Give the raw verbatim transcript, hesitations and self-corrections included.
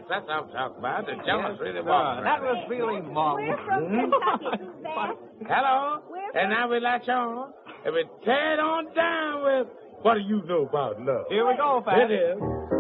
Yes, that's what I'm talking about. The jealous Yes, really sir. walking That around. was really mum. We're from Kentucky. Beth. Hello? We're And now we latch on. And we tear it on down with what do you know about love? Here we go, It Pat. is.